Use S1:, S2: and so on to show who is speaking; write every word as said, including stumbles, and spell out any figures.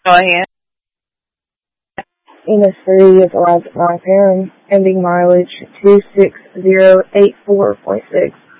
S1: Go ahead.
S2: Enos three is Eliza Perrin, ending mileage two six zero eight four four six.